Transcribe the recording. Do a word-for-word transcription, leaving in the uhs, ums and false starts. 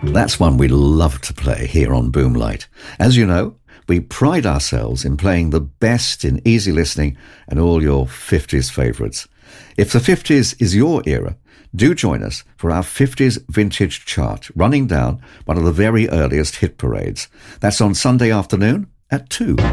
That's one we love to play here on Boomlight. As you know, we pride ourselves in playing the best in easy listening and all your fifties favourites. If the fifties is your era, do join us for our fifties vintage chart, running down one of the very earliest hit parades. That's on Sunday afternoon at two.